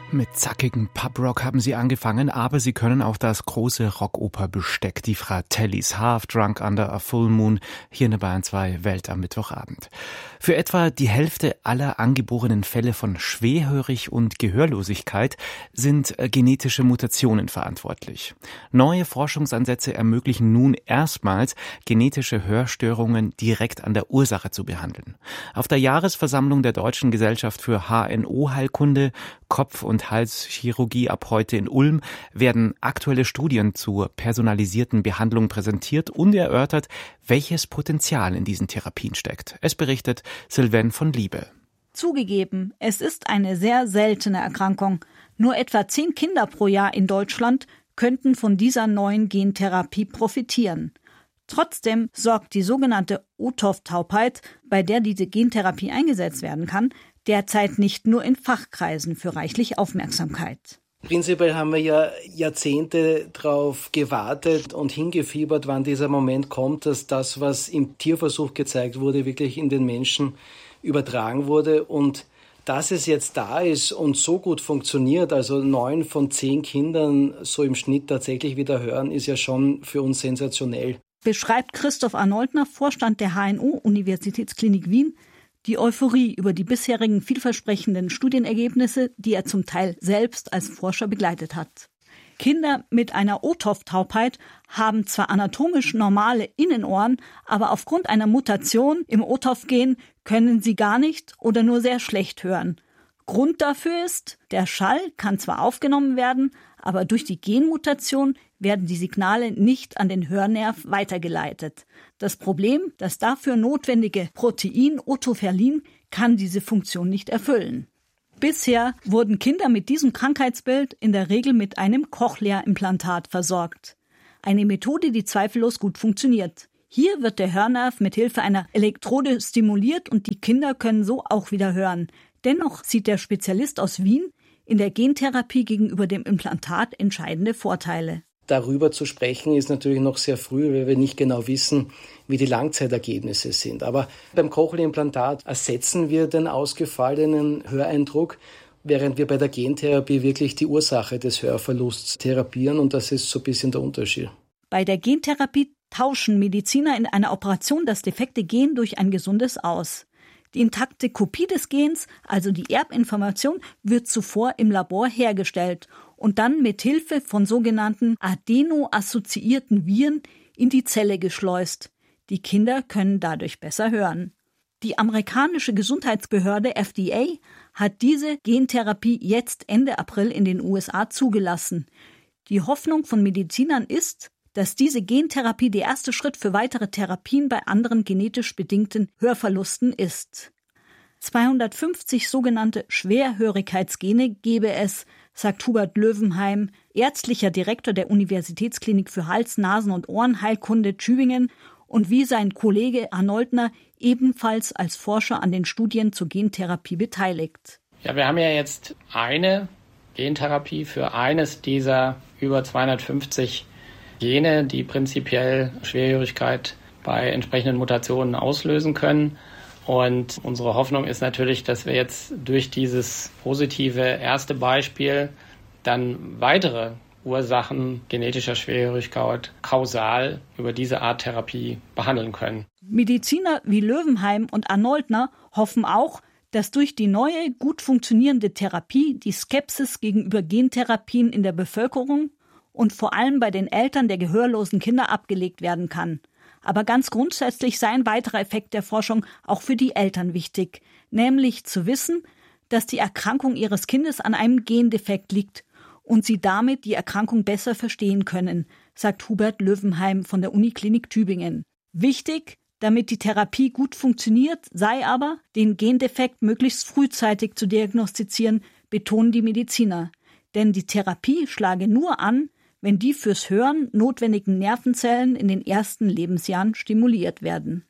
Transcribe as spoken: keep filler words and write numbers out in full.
Mit zackigem Pubrock haben sie angefangen, aber sie können auch das große Rockoper-Besteck, die Fratellis, Half Drunk Under a Full Moon, hier in der Bayern zwei Welt am Mittwochabend. Für etwa die Hälfte aller angeborenen Fälle von Schwerhörig- und Gehörlosigkeit sind genetische Mutationen verantwortlich. Neue Forschungsansätze ermöglichen nun erstmals, genetische Hörstörungen direkt an der Ursache zu behandeln. Auf der Jahresversammlung der Deutschen Gesellschaft für H N O-Heilkunde, Kopf- und Halschirurgie ab heute in Ulm werden aktuelle Studien zur personalisierten Behandlung präsentiert und erörtert, welches Potenzial in diesen Therapien steckt. Es berichtet Sylvain von Liebe. Zugegeben, es ist eine sehr seltene Erkrankung. Nur etwa zehn Kinder pro Jahr in Deutschland könnten von dieser neuen Gentherapie profitieren. Trotzdem sorgt die sogenannte O T O F-Taubheit, bei der diese Gentherapie eingesetzt werden kann, derzeit nicht nur in Fachkreisen für reichlich Aufmerksamkeit. Prinzipiell haben wir ja Jahrzehnte darauf gewartet und hingefiebert, wann dieser Moment kommt, dass das, was im Tierversuch gezeigt wurde, wirklich in den Menschen übertragen wurde. Und dass es jetzt da ist und so gut funktioniert, also neun von zehn Kindern so im Schnitt tatsächlich wieder hören, ist ja schon für uns sensationell. Beschreibt Christoph Arnoldner, Vorstand der H N O-Universitätsklinik Wien, die Euphorie über die bisherigen vielversprechenden Studienergebnisse, die er zum Teil selbst als Forscher begleitet hat. Kinder mit einer O T O F-Taubheit haben zwar anatomisch normale Innenohren, aber aufgrund einer Mutation im O T O F-Gen können sie gar nicht oder nur sehr schlecht hören. Grund dafür ist, der Schall kann zwar aufgenommen werden, aber durch die Genmutation werden die Signale nicht an den Hörnerv weitergeleitet. Das Problem, das dafür notwendige Protein Otoferlin kann diese Funktion nicht erfüllen. Bisher wurden Kinder mit diesem Krankheitsbild in der Regel mit einem Cochlea-Implantat versorgt. Eine Methode, die zweifellos gut funktioniert. Hier wird der Hörnerv mit Hilfe einer Elektrode stimuliert und die Kinder können so auch wieder hören. Dennoch sieht der Spezialist aus Wien in der Gentherapie gegenüber dem Implantat entscheidende Vorteile. Darüber zu sprechen ist natürlich noch sehr früh, weil wir nicht genau wissen, wie die Langzeitergebnisse sind. Aber beim Cochlea-Implantat ersetzen wir den ausgefallenen Höreindruck, während wir bei der Gentherapie wirklich die Ursache des Hörverlusts therapieren. Und das ist so ein bisschen der Unterschied. Bei der Gentherapie tauschen Mediziner in einer Operation das defekte Gen durch ein gesundes aus. Die intakte Kopie des Gens, also die Erbinformation, wird zuvor im Labor hergestellt und dann mit Hilfe von sogenannten adeno-assoziierten Viren in die Zelle geschleust. Die Kinder können dadurch besser hören. Die amerikanische Gesundheitsbehörde F D A hat diese Gentherapie jetzt Ende April in den U S A zugelassen. Die Hoffnung von Medizinern ist, dass diese Gentherapie der erste Schritt für weitere Therapien bei anderen genetisch bedingten Hörverlusten ist. zweihundertfünfzig sogenannte Schwerhörigkeitsgene gebe es, sagt Hubert Löwenheim, ärztlicher Direktor der Universitätsklinik für Hals-, Nasen- und Ohrenheilkunde Tübingen und wie sein Kollege Arnoldner ebenfalls als Forscher an den Studien zur Gentherapie beteiligt. Ja, wir haben ja jetzt eine Gentherapie für eines dieser über zweihundertfünfzig Gene, die prinzipiell Schwerhörigkeit bei entsprechenden Mutationen auslösen können. Und unsere Hoffnung ist natürlich, dass wir jetzt durch dieses positive erste Beispiel dann weitere Ursachen genetischer Schwerhörigkeit kausal über diese Art Therapie behandeln können. Mediziner wie Löwenheim und Arnoldner hoffen auch, dass durch die neue, gut funktionierende Therapie die Skepsis gegenüber Gentherapien in der Bevölkerung und vor allem bei den Eltern der gehörlosen Kinder abgelegt werden kann. Aber ganz grundsätzlich sei ein weiterer Effekt der Forschung auch für die Eltern wichtig, nämlich zu wissen, dass die Erkrankung ihres Kindes an einem Gendefekt liegt und sie damit die Erkrankung besser verstehen können, sagt Hubert Löwenheim von der Uniklinik Tübingen. Wichtig, damit die Therapie gut funktioniert, sei aber, den Gendefekt möglichst frühzeitig zu diagnostizieren, betonen die Mediziner. Denn die Therapie schlage nur an, wenn die fürs Hören notwendigen Nervenzellen in den ersten Lebensjahren stimuliert werden.